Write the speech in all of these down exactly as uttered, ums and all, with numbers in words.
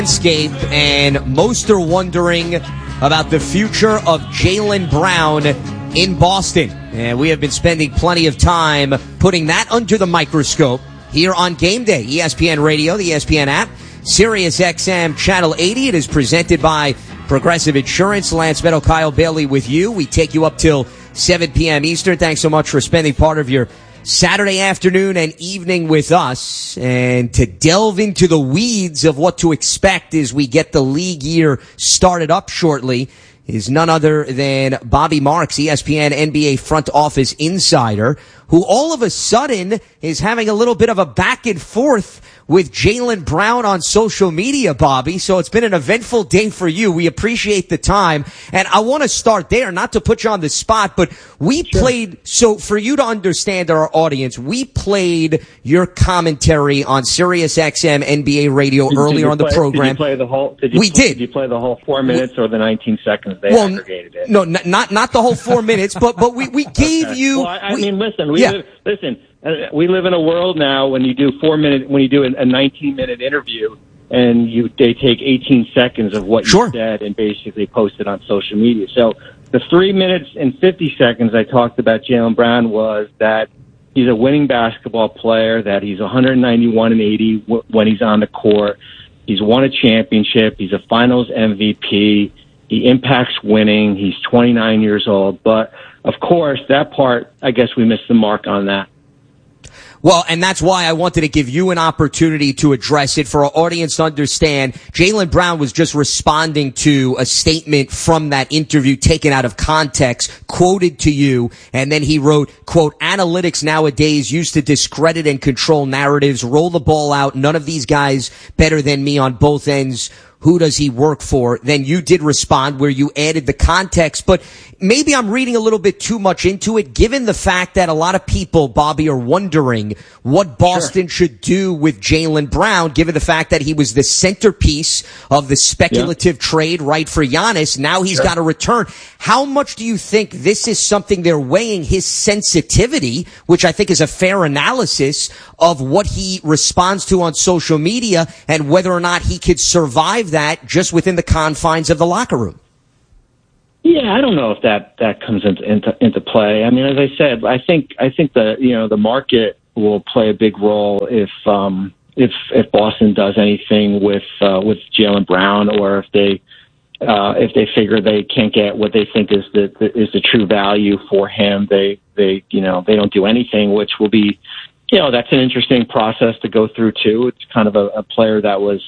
landscape, and most are wondering about the future of Jaylen Brown in Boston. And we have been spending plenty of time putting that under the microscope here on Game Day. E S P N Radio, the E S P N app, Sirius X M Channel eighty. It is presented by Progressive Insurance. Lance Meadow, Kyle Bailey with you. We take you up till seven p.m. Eastern. Thanks so much for spending part of your Saturday afternoon and evening with us. And to delve into the weeds of what to expect as we get the league year started up shortly is none other than Bobby Marks, E S P N N B A front office insider, who all of a sudden is having a little bit of a back and forth with Jaylen Brown on social media, Bobby. So it's been an eventful day for you. We appreciate the time. And I want to start there, not to put you on the spot, but we sure. played, so for you to understand our audience, we played your commentary on Sirius X M N B A Radio did, earlier did on the play, program. Did you play the whole, did you we play, did. Did you play the whole four minutes or the nineteen seconds they well, aggregated it? No, not, not, not the whole four minutes, but, but we, we gave okay. you. Well, I, I we, mean, listen, we yeah. live, listen, uh, we live in a world now when you do four minute, when you do a nineteen minute interview and you, they take eighteen seconds of what you sure. said and basically post it on social media. So the three minutes and fifty seconds I talked about Jaylen Brown was that he's a winning basketball player, that he's one ninety-one and eighty w- when he's on the court. He's won a championship. He's a finals M V P. He impacts winning. He's twenty-nine years old. But, of course, that part, I guess we missed the mark on that. Well, and that's why I wanted to give you an opportunity to address it for our audience to understand. Jaylen Brown was just responding to a statement from that interview taken out of context, quoted to you, and then he wrote, quote, analytics nowadays used to discredit and control narratives, roll the ball out, none of these guys better than me on both ends. Who does he work for? Then you did respond where you added the context, but maybe I'm reading a little bit too much into it, given the fact that a lot of people, Bobby, are wondering what Boston sure. should do with Jaylen Brown, given the fact that he was the centerpiece of the speculative yeah. trade right for Giannis. Now he's sure. got to return. How much do you think this is something they're weighing his sensitivity, which I think is a fair analysis of what he responds to on social media, and whether or not he could survive that just within the confines of the locker room? Yeah, I don't know if that, that comes into, into into play. I mean, as I said, I think I think the you know the market will play a big role if um, if if Boston does anything with uh, with Jaylen Brown, or if they uh, if they figure they can't get what they think is the, the is the true value for him. They they you know they don't do anything, which will be you know that's an interesting process to go through too. It's kind of a, a player that was.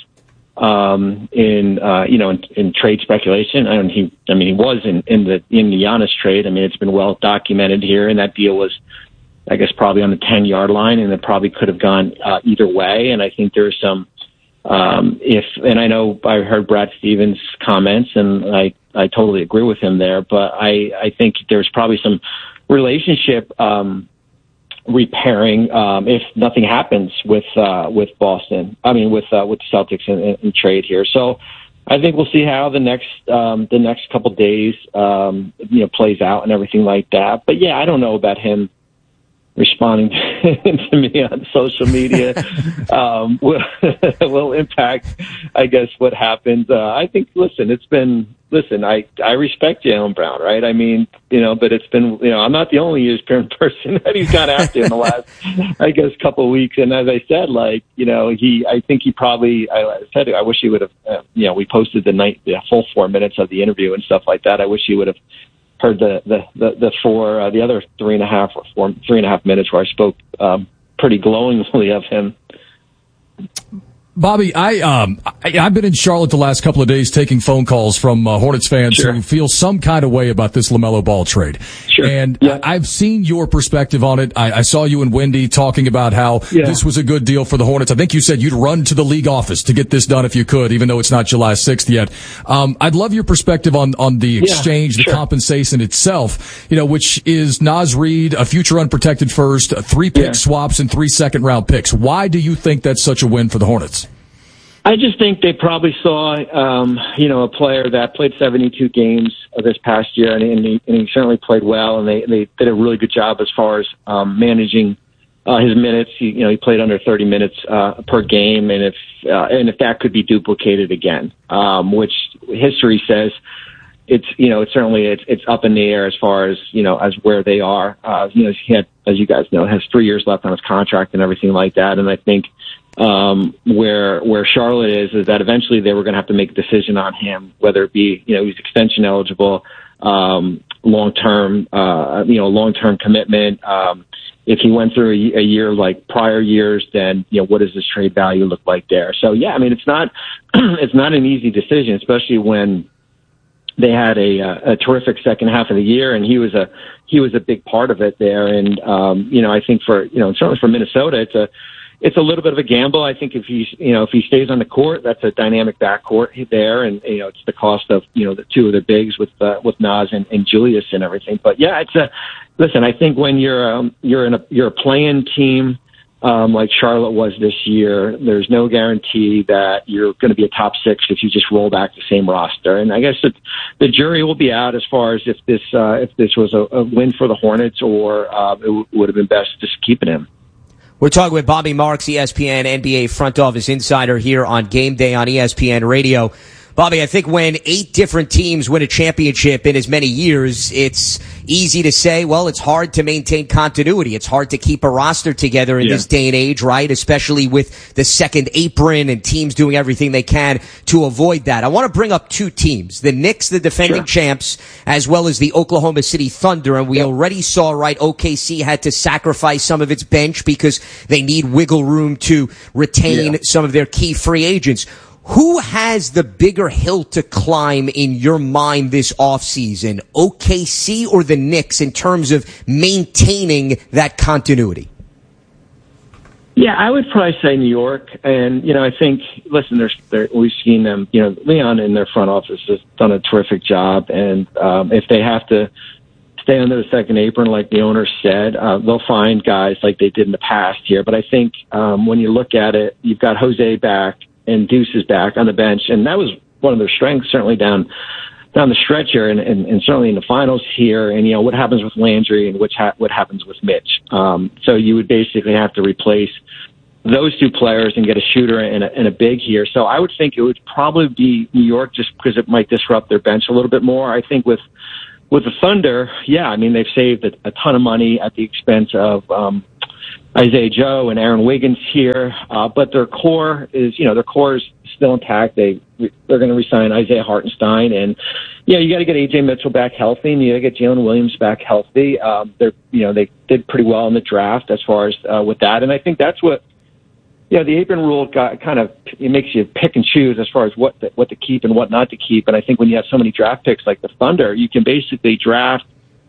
Um, in, uh, you know, in, in trade speculation. And he, I mean, he was in, in the, in the Giannis trade. I mean, it's been well documented here, and that deal was, I guess, probably on the ten yard line, and it probably could have gone, uh, either way. And I think there's some, um, if, and I know I heard Brad Stevens' comments, and I, I totally agree with him there, but I, I think there's probably some relationship, um, repairing um, if nothing happens with uh, with Boston. I mean, with uh, with the Celtics in, in, in trade here. So I think we'll see how the next um, the next couple of days um, you know plays out and everything like that. But yeah, I don't know about him responding to me on social media um, will, will impact, I guess, what happens. Uh, I think, listen, it's been, listen, I, I respect Jaylen Brown, right? I mean, you know, but it's been, you know, I'm not the only E S P N person that he's gone after in the last, I guess, couple of weeks. And as I said, like, you know, he, I think he probably, I said, I wish he would have, uh, you know, we posted the night, the full four minutes of the interview and stuff like that. I wish he would have heard the the the, the four uh, the other three and a half or four three and a half minutes where I spoke um, pretty glowingly of him. Bobby, I, um, I, I've been in Charlotte the last couple of days taking phone calls from uh, Hornets fans sure. who feel some kind of way about this LaMelo Ball trade. Sure. And yeah. I, I've seen your perspective on it. I, I saw you and Wendy talking about how yeah. this was a good deal for the Hornets. I think you said you'd run to the league office to get this done if you could, even though it's not July sixth yet. Um, I'd love your perspective on, on the exchange, yeah, sure. the compensation itself, you know, which is Naz Reid, a future unprotected first, three pick yeah. swaps, and three second round picks. Why do you think that's such a win for the Hornets? I just think they probably saw, um, you know, a player that played seventy-two games this past year, and, and, he, and he certainly played well, and they, they did a really good job as far as um, managing uh, his minutes. He, you know, he played under thirty minutes uh, per game, and if uh, and if that could be duplicated again, um, which history says it's you know it's certainly it's it's up in the air as far as you know as where they are. Uh, you know, he had, as you guys know, has three years left on his contract and everything like that, and I think. Um, where where Charlotte is is that eventually they were going to have to make a decision on him, whether it be you know he's extension eligible, um, long term, uh, you know long term commitment. Um, if he went through a, a year like prior years, then you know what does his trade value look like there? So yeah, I mean it's not it's not an easy decision, especially when they had a, a terrific second half of the year, and he was a he was a big part of it there. And um, you know I think for you know certainly for Minnesota, it's a It's a little bit of a gamble. I think if he, you know, if he stays on the court, that's a dynamic backcourt there, and you know, it's the cost of you know the two of the bigs with uh, with Naz and, and Julius and everything. But yeah, it's a listen. I think when you're um, you're in a you're a play-in team um, like Charlotte was this year, there's no guarantee that you're going to be a top six if you just roll back the same roster. And I guess that the jury will be out as far as if this uh, if this was a, a win for the Hornets or uh, it w- would have been best just keeping him. We're talking with Bobby Marks, E S P N N B A front office insider here on Game Day on E S P N Radio. Bobby, I think when eight different teams win a championship in as many years, it's easy to say, well, it's hard to maintain continuity. It's hard to keep a roster together in yeah. this day and age, right? Especially with the second apron and teams doing everything they can to avoid that. I want to bring up two teams, the Knicks, the defending sure. champs, as well as the Oklahoma City Thunder. And we yeah. already saw, right, O K C had to sacrifice some of its bench because they need wiggle room to retain yeah. some of their key free agents. Who has the bigger hill to climb in your mind this offseason, O K C or the Knicks, in terms of maintaining that continuity? Yeah, I would probably say New York. And, you know, I think, listen, there's, there, we've seen them, you know, Leon in their front office has done a terrific job. And um, if they have to stay under the second apron, like the owner said, uh, they'll find guys like they did in the past here. But I think um, when you look at it, you've got Jose back. And Deuce is back on the bench, and that was one of their strengths, certainly down down the stretch here, and, and, and certainly in the finals here. And you know what happens with Landry, and which ha- what happens with Mitch. Um, so you would basically have to replace those two players and get a shooter and a, and a big here. So I would think it would probably be New York, just because it might disrupt their bench a little bit more. I think with with the Thunder, yeah, I mean they've saved a, a ton of money at the expense of. Um, Isaiah Joe and Aaron Wiggins here, uh, but their core is, you know, their core is still intact. They they're going to re-sign Isaiah Hartenstein, and yeah, you got to get A J Mitchell back healthy, and you got to get Jalen Williams back healthy. Um, they're, you know, they did pretty well in the draft as far as uh, with that, and I think that's what, you know, the apron rule got kind of it makes you pick and choose as far as what to, what to keep and what not to keep. And I think when you have so many draft picks like the Thunder, you can basically draft.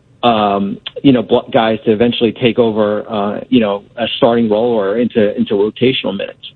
Um, you know, guys to eventually take over, uh, you know, a starting role or into into rotational minutes.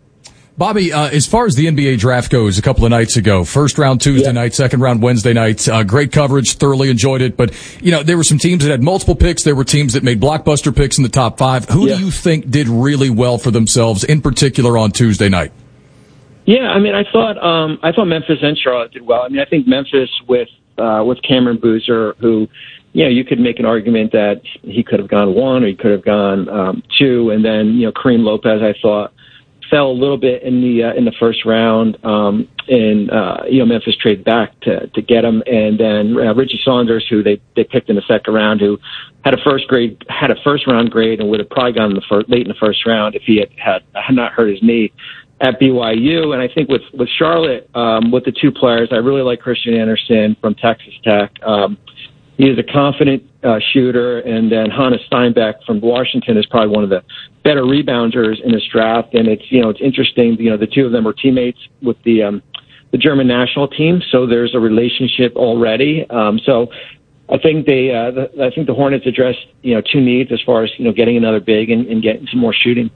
Bobby, uh, as far as the N B A draft goes, a couple of nights ago, first round Tuesday yeah. night, second round Wednesday night, uh, great coverage, thoroughly enjoyed it. But, you know, there were some teams that had multiple picks. There were teams that made blockbuster picks in the top five. Who yeah. do you think did really well for themselves, in particular on Tuesday night? Yeah, I mean, I thought um, I thought Memphis and Charlotte did well. I mean, I think Memphis with uh, with Cameron Boozer, who. You know, you could make an argument that he could have gone one or he could have gone um, two, and then you know Kareem Lopez, I thought, fell a little bit in the uh, in the first round, um, and uh, you know Memphis traded back to to get him, and then uh, Richie Saunders, who they they picked in the second round, who had a first grade had a first round grade and would have probably gone in the first, late in the first round if he had had, had not hurt his knee at B Y U. And I think with with Charlotte, um, with the two players, I really like Christian Anderson from Texas Tech. Um, He is a confident uh, shooter, and then Hannes Steinbeck from Washington is probably one of the better rebounders in this draft. And it's you know it's interesting. You know the two of them were teammates with the um, the German national team, so there's a relationship already. Um, so I think they uh, the, I think the Hornets addressed you know two needs as far as you know getting another big and, and getting some more shooting.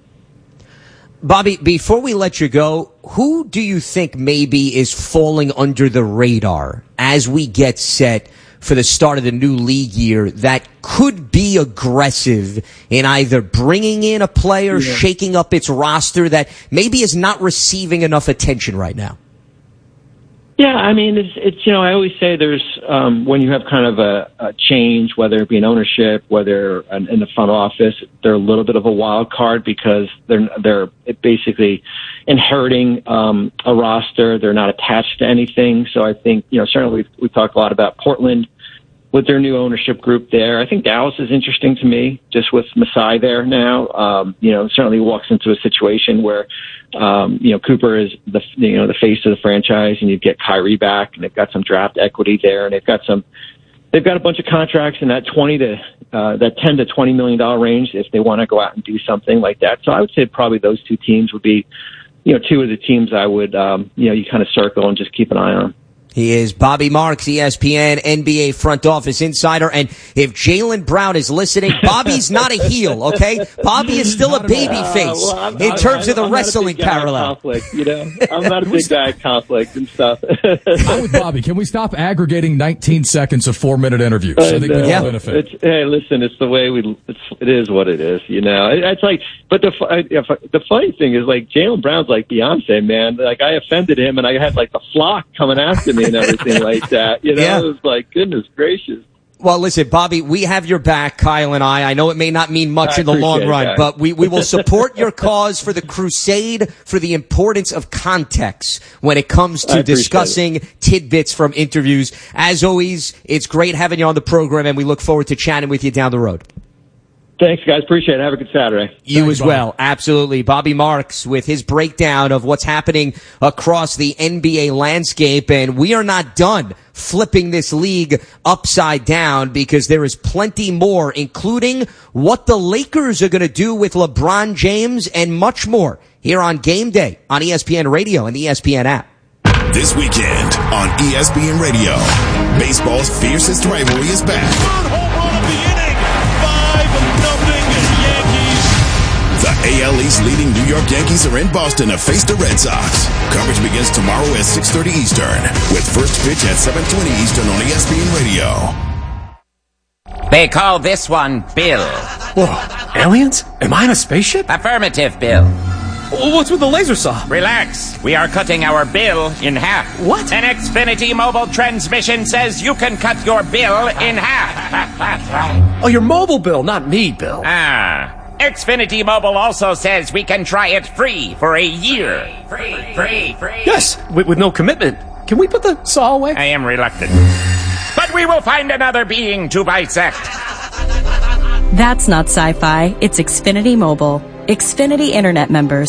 Bobby, before we let you go, who do you think maybe is falling under the radar as we get set for the start of the new league year that could be aggressive in either bringing in a player, yeah. shaking up its roster that maybe is not receiving enough attention right now? Yeah, I mean, it's, it's you know, I always say there's, um, when you have kind of a, a change, whether it be in ownership, whether in the front office, they're a little bit of a wild card because they're, they're basically inheriting, um, a roster. They're not attached to anything. So I think, you know, certainly we've, we've talked a lot about Portland with their new ownership group there. I think Dallas is interesting to me, just with Masai there now. Um, you know, certainly walks into a situation where, um, you know, Cooper is the, you know, the face of the franchise, and you get Kyrie back, and they've got some draft equity there, and they've got some, they've got a bunch of contracts in that twenty to, uh, that ten to twenty million dollar range if they want to go out and do something like that. So I would say probably those two teams would be, you know, two of the teams I would, um, you know, you kind of circle and just keep an eye on. He is Bobby Marks, E S P N N B A front office insider. And if Jaylen Brown is listening, Bobby's not a heel, okay? Bobby is still a baby face uh, well, in not, terms I'm, of the I'm wrestling parallel. Conflict, you know, I'm not a big guy at conflict and stuff. I'm with Bobby. Can we stop aggregating nineteen seconds of four minute interviews? I, I think we all yeah. benefit. It's, hey, listen, it's the way we. It's, it is what it is, you know. It, it's like, but the the funny thing is, like, Jaylen Brown's like Beyonce, man. Like, I offended him, and I had like the flock coming after me and everything like that. You know, yeah. It was like, goodness gracious. Well, listen, Bobby, we have your back, Kyle and I. I know it may not mean much I in the long run, that. but we, we will support your cause for the crusade for the importance of context when it comes to discussing it. tidbits from interviews. As always, it's great having you on the program, and we look forward to chatting with you down the road. Thanks, guys. Appreciate it. Have a good Saturday. You Thanks, as Bobby. well. Absolutely. Bobby Marks with his breakdown of what's happening across the N B A landscape. And we are not done flipping this league upside down, because there is plenty more, including what the Lakers are going to do with LeBron James and much more here on Game Day on E S P N Radio and the E S P N app. This weekend on E S P N Radio, baseball's fiercest rivalry is back. Third home run of the inning. The A L East leading New York Yankees are in Boston to face the Red Sox. Coverage begins tomorrow at six thirty Eastern, with first pitch at seven twenty Eastern on E S P N Radio. They call this one Bill. Whoa, aliens? Am I in a spaceship? Affirmative, Bill. What's with the laser saw? Relax. We are cutting our bill in half. What? An Xfinity mobile transmission says you can cut your bill in half. Oh, your mobile bill, not me, Bill. Ah. Xfinity Mobile also says we can try it free for a year. Free, free, free. Yes, with, with no commitment. Can we put the saw away? I am reluctant. But we will find another being to bisect. That's not sci-fi. It's Xfinity Mobile. Xfinity Internet members